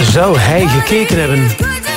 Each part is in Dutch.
Zou hij gekeken hebben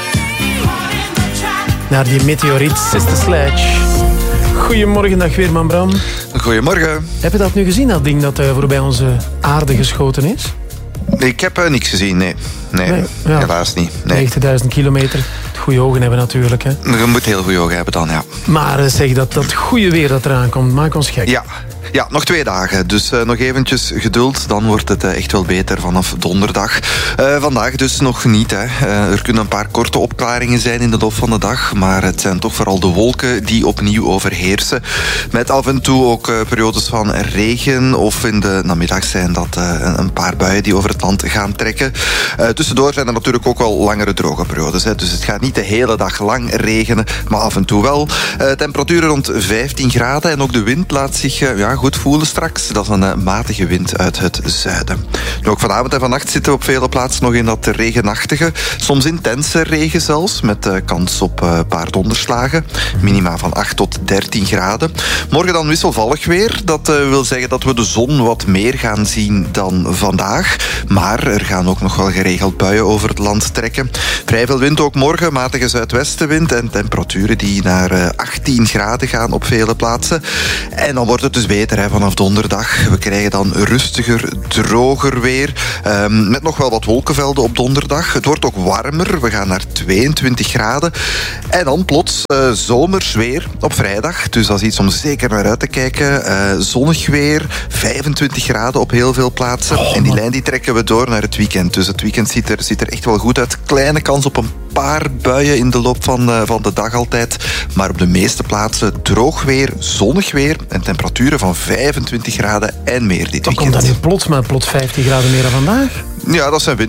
naar die meteoriet Sister Sledge? Goedemorgen, dag Weerman Bram. Goedemorgen. Heb je dat nu gezien, dat ding dat voorbij onze aarde geschoten is? Ik heb niks gezien, nee. Ja. Helaas niet. Nee. 90.000 kilometer. Goede ogen hebben natuurlijk, hè? Je moet heel goede ogen hebben dan, ja. Maar zeg, dat goede weer dat eraan komt, maakt ons gek. Ja, nog 2 dagen. Dus nog eventjes geduld. Dan wordt het echt wel beter vanaf donderdag. Vandaag dus nog niet. Hè. Er kunnen een paar korte opklaringen zijn in de loop van de dag. Maar het zijn toch vooral de wolken die opnieuw overheersen. Met af en toe ook periodes van regen. Of in de namiddag zijn dat een paar buien die over het land gaan trekken. Tussendoor zijn er natuurlijk ook wel langere droge periodes. Hè. Dus het gaat niet de hele dag lang regenen. Maar af en toe wel. Temperaturen rond 15 graden. En ook de wind laat zich goed voelen straks. Dat is een matige wind uit het zuiden. Nu, ook vanavond en vannacht zitten we op vele plaatsen nog in dat regenachtige. Soms intense regen zelfs, met kans op een paar donderslagen. Minima van 8 tot 13 graden. Morgen dan wisselvallig weer. Dat wil zeggen dat we de zon wat meer gaan zien dan vandaag. Maar er gaan ook nog wel geregeld buien over het land trekken. Vrij veel wind ook morgen, matige zuidwestenwind en temperaturen die naar 18 graden gaan op vele plaatsen. En dan wordt het dus beter vanaf donderdag. We krijgen dan rustiger, droger weer. Met nog wel wat wolkenvelden op donderdag. Het wordt ook warmer. We gaan naar 22 graden. En dan plots zomers weer op vrijdag. Dus dat is iets om zeker naar uit te kijken. Zonnig weer. 25 graden op heel veel plaatsen. En die lijn die trekken we door naar het weekend. Dus het weekend ziet er echt wel goed uit. Kleine kans op een paar buien in de loop van de dag altijd. Maar op de meeste plaatsen droog weer, zonnig weer en temperaturen van 25 graden en meer dit weekend. Komt dat nu plots 15 graden meer dan vandaag? Ja, dat zijn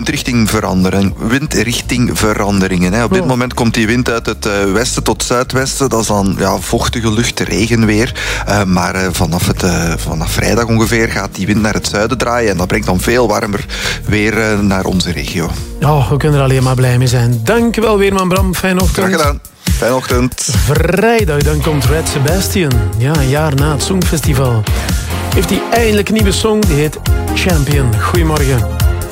windrichtingveranderingen. Hè. Op dit moment komt die wind uit het westen tot zuidwesten. Dat is dan vochtige lucht, regenweer. Maar vanaf vrijdag ongeveer gaat die wind naar het zuiden draaien. En dat brengt dan veel warmer weer naar onze regio. Oh, we kunnen er alleen maar blij mee zijn. Dankjewel, Weerman Bram. Fijne ochtend. Graag gedaan. Fijne ochtend. Vrijdag, dan komt Red Sebastian. Ja, een jaar na het Songfestival. Heeft hij eindelijk een nieuwe song, die heet Champion. Goedemorgen.